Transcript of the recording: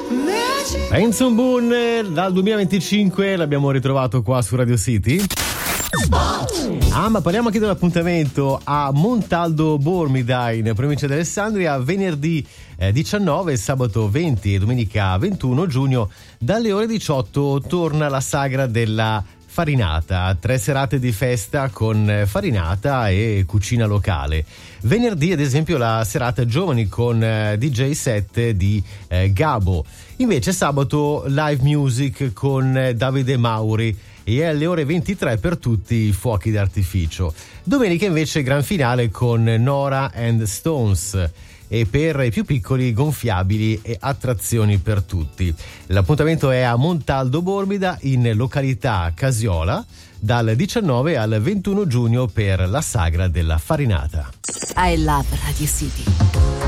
Benson Boone dal 2025 l'abbiamo ritrovato qua su Radio City. Ma parliamo anche dell'appuntamento a Montaldo Bormida in provincia di Alessandria venerdì 19, sabato 20 e domenica 21 giugno dalle ore 18 torna la sagra della farinata, 3 serate di festa con farinata e cucina locale. Venerdì ad esempio la serata giovani con DJ set di Gabo, invece sabato live music con Davide Mauri e alle ore 23 per tutti i fuochi d'artificio. Domenica invece gran finale con Nora and Stones e per i più piccoli gonfiabili e attrazioni per tutti. L'appuntamento è a Montaldo Bormida in località Casiola dal 19 al 21 giugno per la sagra della farinata. I love Radio City.